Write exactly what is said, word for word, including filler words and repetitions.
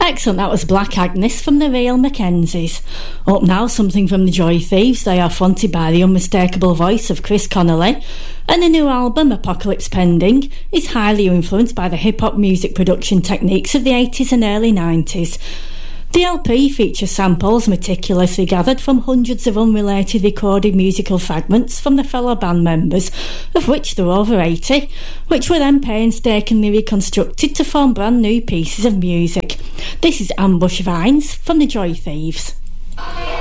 Excellent, that was Black Agnes from the Real Mackenzies. Up now, something from the Joy Thieves. They are fronted by the unmistakable voice of Chris Connolly, and the new album, Apocalypse Pending, is highly influenced by the hip-hop music production techniques of the eighties and early nineties. The L P features samples meticulously gathered from hundreds of unrelated recorded musical fragments from the fellow band members, of which there were over eighty, which were then painstakingly reconstructed to form brand new pieces of music. This is Ambush Vines from the Joy Thieves.